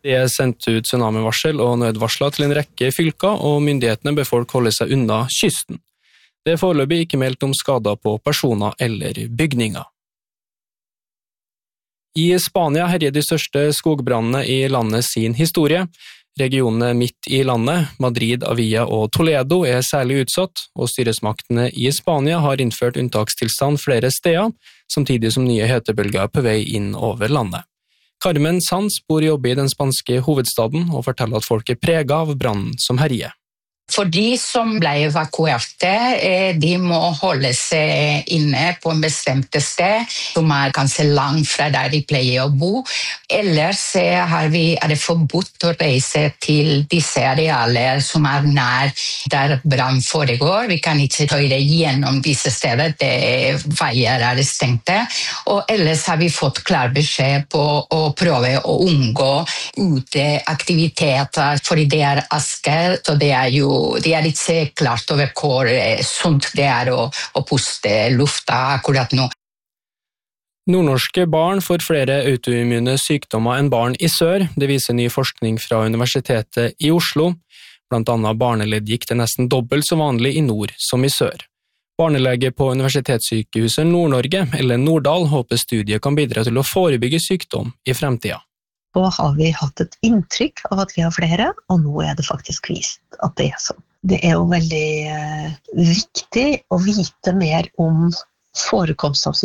Det sendt ut tsunamivarsel og nødvarsler til en rekke fylker, og myndighetene bør folk holde seg unna kysten. Det er foreløpig ikke meldt om skader på personer eller bygninger. I Spania herjer de største skogbrannene i landet sin historie. Regionene midt i landet, Madrid, Avia og Toledo, er særlig utsatt, og styresmaktene i Spania har innført unntakstilstand flere steder, samtidig som nye hetebølger er på vei inn over landet. Carmen Sanz bor og jobber i den spanske hovedstaden og forteller at folk er preget av brannen som herjer. For de som ble evakuerte, de må holde seg inne på en bestemt sted, som kanskje langt fra der de pleier å bo. Ellers er det forbudt å reise til disse arealer som nær der brann foregår. Vi kan ikke kjøre gjennom disse steder, veier stengte. Og ellers har vi fått klar beskjed på å prøve å unngå uteaktiviteter, fordi det aske, så det er ikke klart over hvor sunt det å puste lufta akkurat nå. Nordnorske barn får flere autoimmune sykdommer enn barn i sør, det viser ny forskning fra Universitetet i Oslo. Blant annet barneleddgikt er nesten dobbelt så vanlig i nord som i sør. Barnelege på Universitetssykehuset Nord-Norge, Ellen Nordahl, håper studiet kan bidra til å forebygge sykdom i fremtiden. Så har vi hatt et inntrykk av at vi har flere, og nå er det faktisk vist at det er sånn. Det er jo veldig viktig å vite mer om forekomst av